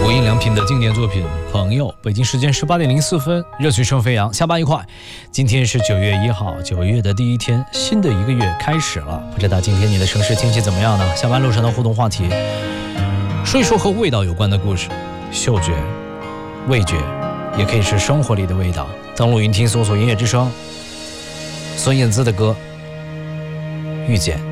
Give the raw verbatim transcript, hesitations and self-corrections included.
无印良品的经典作品《朋友》，北京时间十八点零四分，热曲声飞扬，下班愉快。今天是九月一号，九月的第一天，新的一个月开始了。不知道今天你的城市天气怎么样呢？下班路上的互动话题，说一说和味道有关的故事，嗅觉、味觉，也可以是生活里的味道。登录云听，搜索音乐之声，孙燕姿的歌《遇见》。